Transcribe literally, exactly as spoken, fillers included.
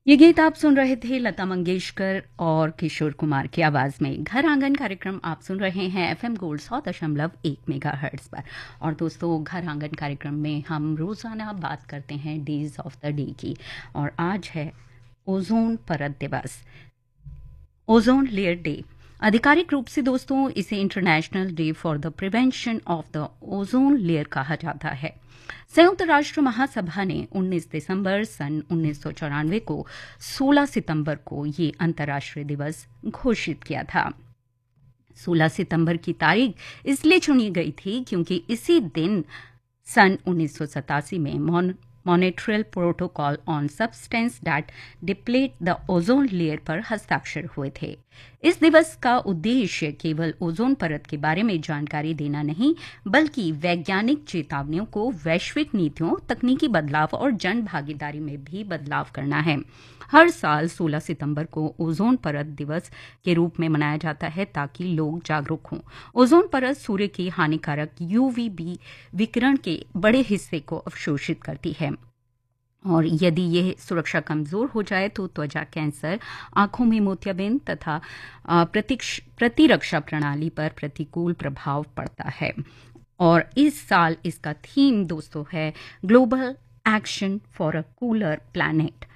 ये गीत आप सुन रहे थे लता मंगेशकर और किशोर कुमार की आवाज़ में। घर आंगन कार्यक्रम आप सुन रहे हैं एफएम गोल्ड सौ दशमलव एक मेगा हर्ट्ज पर। और दोस्तों, घर आंगन कार्यक्रम में हम रोज़ाना बात करते हैं डेज ऑफ द डे की। और आज है ओजोन परत दिवस, ओजोन लेयर डे। आधिकारिक रूप से दोस्तों इसे international day for the prevention of the ozone layer कहा जाता है। संयुक्त राष्ट्र महासभा ने उन्नीस दिसंबर सन उन्नीस सौ चौरानवे को सोलह सितंबर को ये अंतर्राष्ट्रीय दिवस घोषित किया था। सोलह सितंबर की तारीख इसलिए चुनी गई थी क्योंकि इसी दिन सन उन्नीस सौ सतासी में मॉन मॉनेट्रियल protocol on substance that deplete the ozone layer पर हस्ताक्षर हुए थे। इस दिवस का उद्देश्य केवल ओजोन परत के बारे में जानकारी देना नहीं, बल्कि वैज्ञानिक चेतावनियों को वैश्विक नीतियों, तकनीकी बदलाव और जन भागीदारी में भी बदलाव करना है। हर साल सोलह सितंबर को ओजोन परत दिवस के रूप में मनाया जाता है ताकि लोग जागरूक हों। ओजोन परत सूर्य की हानिकारक यूवीबी विकिरण के बड़े हिस्से को अवशोषित करती है और यदि यह सुरक्षा कमजोर हो जाए तो त्वचा कैंसर, आंखों में मोतियाबिंद तथा प्रतिरक्षा प्रणाली पर प्रतिकूल प्रभाव पड़ता है। और इस साल इसका थीम दोस्तों है global action for a cooler planet.